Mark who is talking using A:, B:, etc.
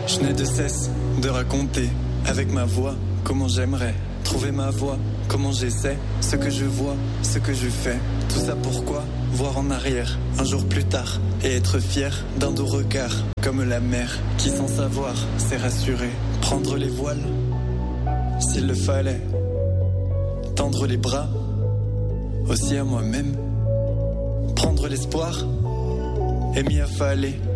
A: Je n'ai de cesse de raconter avec ma voix comment j'aimerais trouver ma voix, comment j'essaie, ce que je vois, ce que je fais. Tout ça pourquoi? Voir en arrière, un jour plus tard, et être fier d'un doux regard, comme la mer, qui sans savoir s'est rassurée. Prendre les voiles, s'il le fallait, tendre les bras, aussi à moi-même. Prendre l'espoir, et m'y affaler.